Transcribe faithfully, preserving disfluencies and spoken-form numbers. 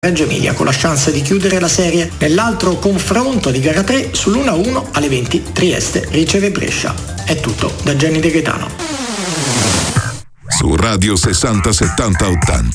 Reggio Emilia con la chance di chiudere la serie. Nell'altro confronto di gara tre sull'uno a uno alle venti Trieste riceve Brescia. È tutto da Gianni De Gaetano. Su Radio sessanta settanta ottanta